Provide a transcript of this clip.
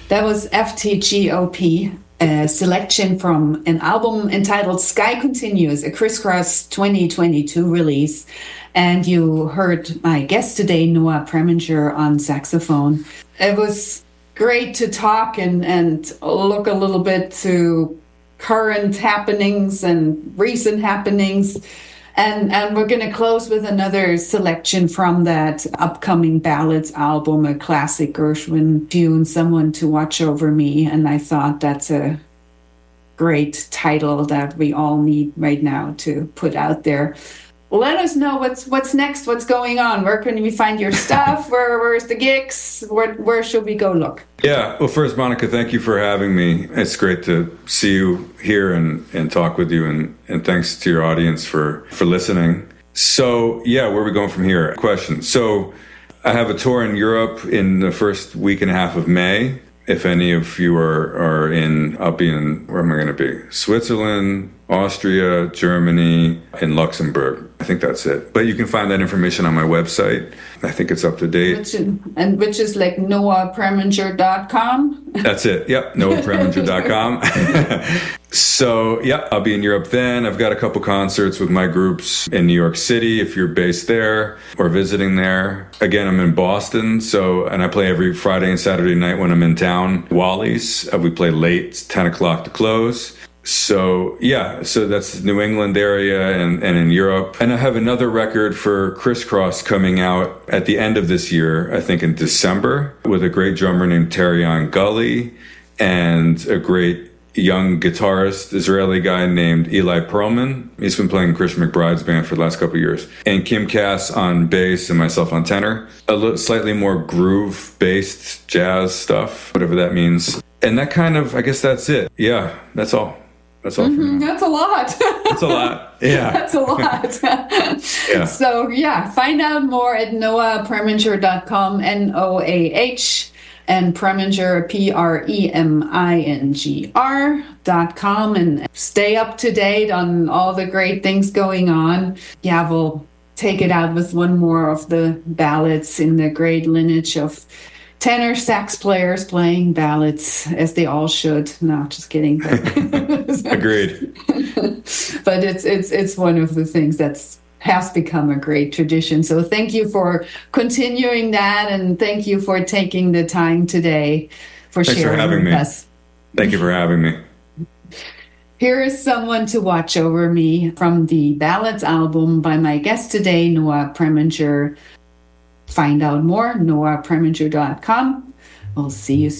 That was FTGOP, a selection from an album entitled Sky Continues, a Criss Cross 2022 release. And you heard my guest today, Noah Preminger, on saxophone. It was great to talk and look a little bit to current happenings and recent happenings. And we're going to close with another selection from that upcoming Ballads album, a classic Gershwin tune, Someone to Watch Over Me. And I thought that's a great title that we all need right now to put out there. Let us know what's next, what's going on. Where can we find your stuff? Where's the gigs? Where should we go look? Yeah, well, first, Monica, thank you for having me. It's great to see you here and talk with you, and thanks to your audience for listening. So, yeah, where are we going from here? Question. So, I have a tour in Europe in the first week and a half of May. If any of you are in, I'll be in, where am I going to be? Switzerland, Austria, Germany, and Luxembourg. I think that's it. But you can find that information on my website. I think it's up to date. Which is like noahpreminger.com? That's it. Yep, noahpreminger.com. So, yeah, I'll be in Europe then. I've got a couple concerts with my groups in New York City, if you're based there or visiting there. Again, I'm in Boston, and I play every Friday and Saturday night when I'm in town. Wally's, we play late, 10 o'clock to close. So, yeah, so that's New England area and in Europe. And I have another record for Criss Cross coming out at the end of this year, I think in December, with a great drummer named Terrion Gully and a great young guitarist, Israeli guy named Eli Perlman. He's been playing Christian McBride's band for the last couple of years. And Kim Cass on bass and myself on tenor. Slightly more groove-based jazz stuff, whatever that means. And that kind of, I guess that's it. Yeah, that's all. That's all for now. That's a lot. That's a lot. Yeah. That's a lot. Yeah. So, yeah, find out more at noahpreminger.com, NOAH, and Preminger, PREMINGR.com, and stay up to date on all the great things going on. Yeah, we'll take it out with one more of the ballads in the great lineage of tenor sax players playing ballads, as they all should. No, just kidding. Agreed. But it's one of the things that's has become a great tradition. So thank you for continuing that, and thank you for taking the time today for sharing with us. Thank you for having me. Here is Someone to Watch Over Me from the Ballads album by my guest today, Noah Preminger. Find out more, noahpreminger.com. We'll see you soon.